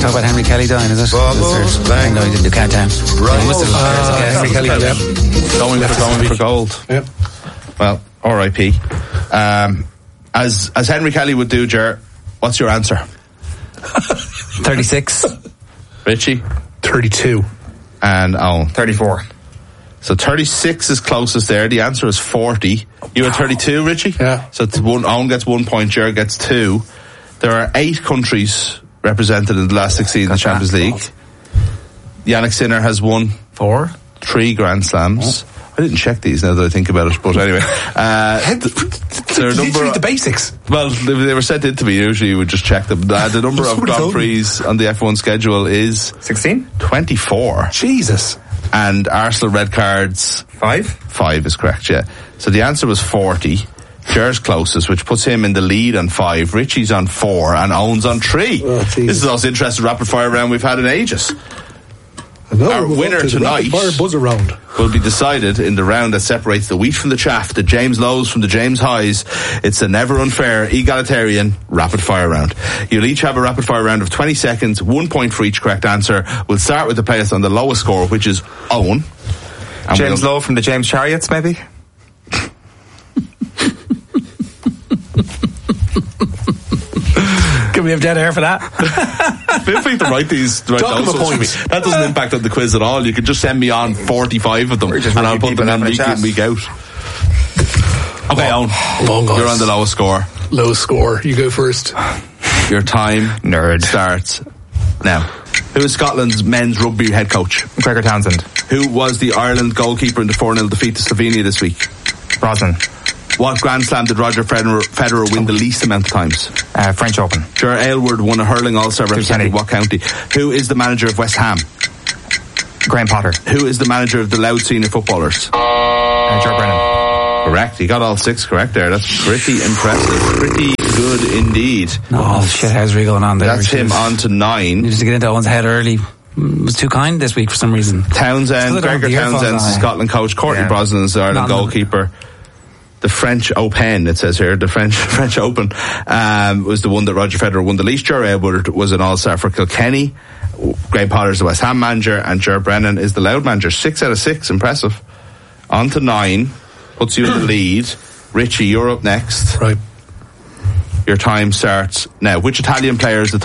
talk about Henry Kelly dying, is it? I know he didn't do Countdown. Henry Kelly, Going for gold. Yep. Well, R.I.P. As Henry Kelly would do, Ger, what's your answer? 36. Richie? 32. And Owen? 34. So 36 is closest there. The answer is 40. You had 32, Richie? Yeah. So Owen gets 1 point, Ger gets 2. There are 8 countries represented in the last 16 in the Champions League. Yannick Sinner has won 3 Grand Slams. I didn't check these now that I think about it, but anyway. There are literally the basics. Well, they were sent in to me. Usually you would just check them. The number of Grand Prix on the F1 schedule is 16? 24. Jesus. And Arsenal red cards 5? 5 is correct, yeah. So the answer was 40. Ger's closest, which puts him in the lead on 5. Richie's on 4 and Owen's on 3. This is the most interesting rapid fire round we've had in ages. Our winner tonight buzzer round will be decided in the round that separates the wheat from the chaff, the James Lows from the James Highs. It's a never unfair, egalitarian rapid fire round. You'll each have a rapid fire round of 20 seconds, 1 point for each correct answer. We'll start with the players on the lowest score, which is Owen. And James Lowe from the James Chariots, maybe? Can we have dead air for that? Feel free to write those points. That doesn't impact on the quiz at all. You can just send me on 45 of them and I'll put them in week in, week out. Okay, Owen, you're on the lowest score. Lowest score. You go first. Your time starts now. Who is Scotland's men's rugby head coach? Gregor Townsend. Who was the Ireland goalkeeper in the 4-0 defeat to Slovenia this week? Brosnan. What Grand Slam did Roger Federer win the least amount of times? French Open. Ger Aylward won a hurling All-Star representing what county? Who is the manager of West Ham? Graham Potter. Who is the manager of the Louth senior footballers? Joe Brennan. Correct. He got all 6 correct there. That's pretty impressive. Pretty good indeed. Oh, shit, how's really going on there? That's him on to 9. Needed to get into Owen's head early. Was too kind this week for some reason. Townsend, Gregor Townsend, Scotland coach. Courtney Brosnan's the Ireland goalkeeper. The French Open, it says here, the French Open was the one that Roger Federer won the least. Ger Aylward was an All-Star for Kilkenny. Graham Potter's the West Ham manager, and Ger Brennan is the Louth manager. 6 out of 6, impressive. On to 9, puts you in the lead. Richie, you're up next. Right. Your time starts now. Which Italian player is the